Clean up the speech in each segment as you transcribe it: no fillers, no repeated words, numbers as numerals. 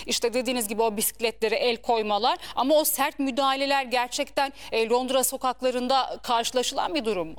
işte dediğiniz gibi o bisikletlere el koymalar, ama o sert müdahaleler gerçekten Londra sokaklarında karşılaşılan bir durum mu?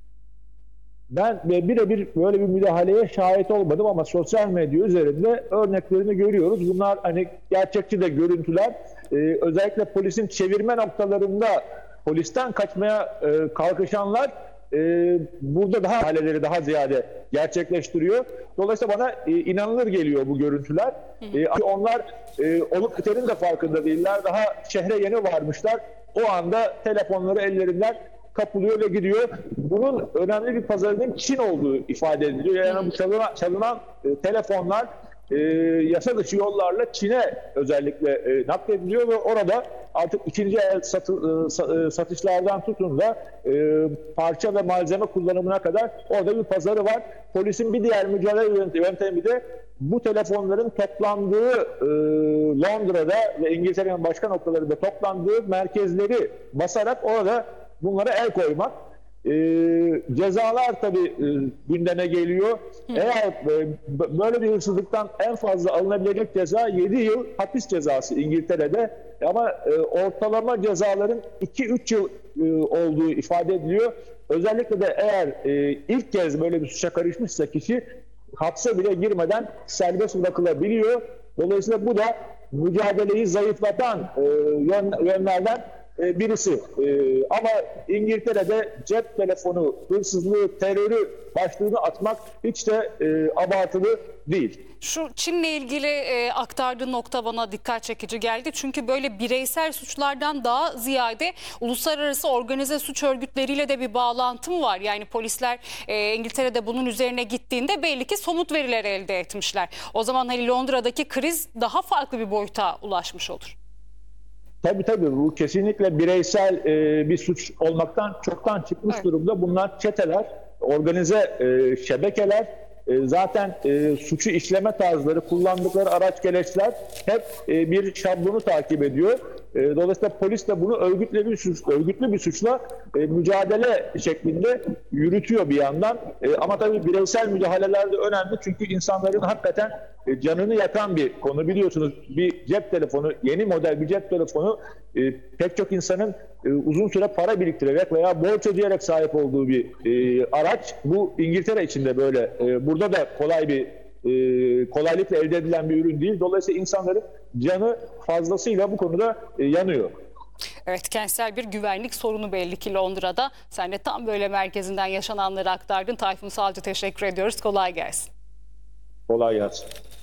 Ben birebir böyle bir müdahaleye şahit olmadım ama sosyal medya üzerinde örneklerini görüyoruz. Bunlar hani gerçekçi de görüntüler. Özellikle polisin çevirme noktalarında polisten kaçmaya kalkışanlar burada daha müdahaleleri daha ziyade gerçekleştiriyor. Dolayısıyla bana inanılır geliyor bu görüntüler. Onlar olup bitenin de farkında değiller. Daha şehre yeni varmışlar. O anda telefonları ellerinden kapılıyor ve gidiyor. Bunun önemli bir pazarının Çin olduğu ifade ediliyor. Yani bu çalınan telefonlar yasa dışı yollarla Çin'e özellikle naklediliyor ve orada artık ikinci el satışlardan tutun da parça ve malzeme kullanımına kadar orada bir pazarı var. Polisin bir diğer mücadele yöntemi de bu telefonların toplandığı Londra'da ve İngiltere'nin başka noktalarında toplandığı merkezleri basarak orada bunlara el koymak. Cezalar tabii gündeme geliyor. Eğer böyle bir hırsızlıktan en fazla alınabilecek ceza 7 yıl hapis cezası İngiltere'de. Ama ortalama cezaların 2-3 yıl olduğu ifade ediliyor. Özellikle de eğer ilk kez böyle bir suça karışmışsa kişi hapse bile girmeden serbest bırakılabiliyor. Dolayısıyla bu da mücadeleyi zayıflatan yönlerden birisi. Ama İngiltere'de cep telefonu hırsızlığı, terörü başlığını atmak hiç de abartılı değil. Şu Çin'le ilgili aktardığı nokta bana dikkat çekici geldi. Çünkü böyle bireysel suçlardan daha ziyade uluslararası organize suç örgütleriyle de bir bağlantım var. Yani polisler İngiltere'de bunun üzerine gittiğinde belli ki somut veriler elde etmişler. O zaman hani Londra'daki kriz daha farklı bir boyuta ulaşmış olur. Tabii bu kesinlikle bireysel bir suç olmaktan çoktan çıkmış durumda. Bunlar çeteler, organize şebekeler. Zaten suçu işleme tarzları, kullandıkları araç gereçler hep bir şablonu takip ediyor. Dolayısıyla polis de bunu örgütlü bir suçla mücadele şeklinde yürütüyor bir yandan. Ama tabii bireysel müdahaleler de önemli çünkü insanların hakikaten canını yakan bir konu. Biliyorsunuz bir cep telefonu, yeni model bir cep telefonu pek çok insanın uzun süre para biriktirerek veya borç ödeyerek sahip olduğu bir araç. Bu İngiltere için de böyle. Burada da kolaylıkla elde edilen bir ürün değil. Dolayısıyla insanların canı fazlasıyla bu konuda yanıyor. Evet, kentsel bir güvenlik sorunu belli ki Londra'da. Sen de tam böyle merkezinden yaşananları aktardın. Tayfun Salcı, teşekkür ediyoruz. Kolay gelsin. Kolay gelsin.